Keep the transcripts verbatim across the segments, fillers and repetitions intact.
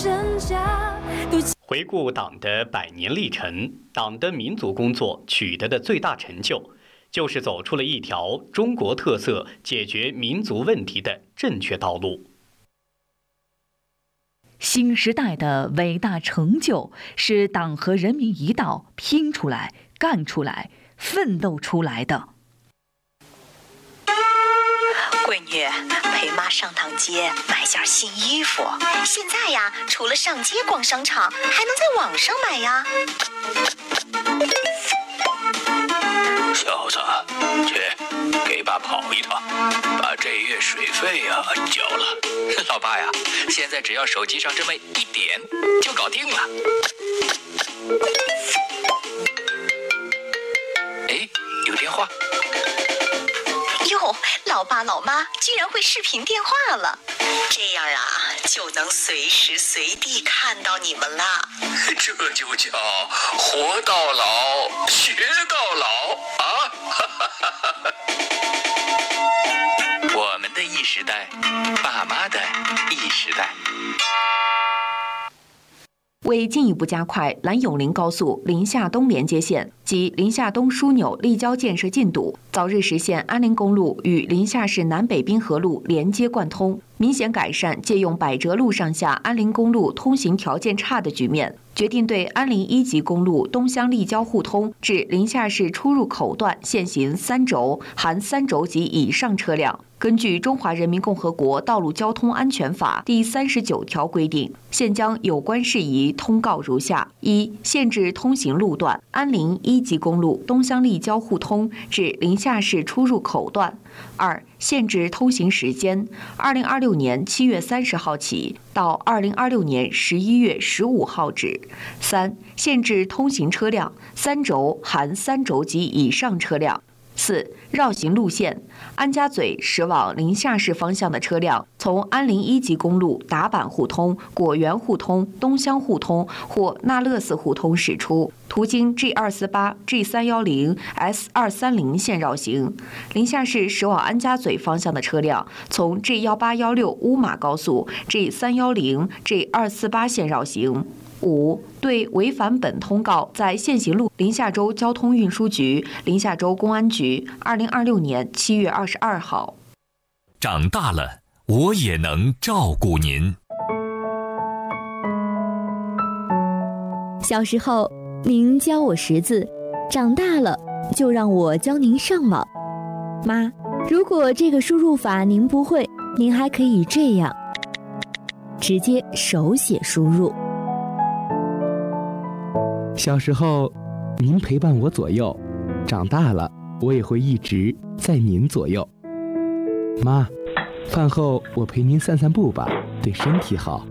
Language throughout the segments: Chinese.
身价。 回顾党的百年历程，党的民族工作取得的最大成就，就是走出了一条中国特色解决民族问题的正确道路。 新时代的伟大成就，是党和人民一道拼出来、干出来、奋斗出来的。 闺女，陪妈上趟街买件新衣服。现在呀，除了上街逛商场，还能在网上买呀。 小子，去给爸跑一趟，把这月水费呀交了。 老爸呀，现在只要手机上这么一点就搞定了。哎，有电话。 哟，老爸老妈居然会视频电话了，这样啊就能随时随地看到你们了。 这就叫活到老学到老啊！ 我们的 E 时代，爸妈的 E 时代。 为进一步加快兰永林高速临夏东连接线及临夏东枢纽立交建设进度，早日实现安林公路与临夏市南北滨河路连接贯通，明显改善借用百折路上下安林公路通行条件差的局面，决定对安林一级公路东乡立交互通至临夏市出入口段限行三轴含三轴及以上车辆，根据《中华人民共和国道路交通安全法》第三十九条规定，现将有关事宜通告如下：一、限制通行路段安林一级公路东乡立交互通至临夏市出入口段；二、限制通行时间，二零二六年七月三十号起到二零二六年十一月十五号止；三、限制通行车辆三轴含三轴及以上车辆。四、绕行路线，安家嘴驶往临夏市方向的车辆，从安林一级公路达坂互通、果园互通、东乡互通或那乐寺互通驶出，途经 G 二四八、G 三一零、S 二三零线绕行。临夏市驶往安家嘴方向的车辆，从 G 一八一六乌马高速、G 三一零、G 二四八线绕行。五、对违反本通告在现行路临夏州交通运输局、临夏州公安局，二零二六年七月二十二号。 长大了，我也能照顾您。 小时候，您教我识字，长大了就让我教您上网。妈，如果这个输入法您不会，您还可以这样，直接手写输入。 小时候，您陪伴我左右，长大了，我也会一直在您左右。妈，饭后我陪您散散步吧，对身体好。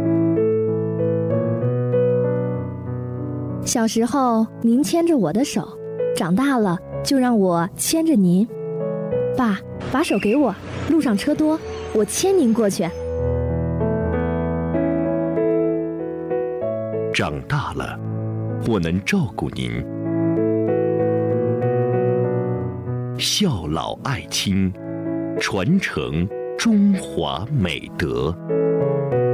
小时候，您牵着我的手，长大了就让我牵着您。爸，把手给我，路上车多，我牵您过去。 长大了，我能照顾您，孝老爱亲，传承中华美德。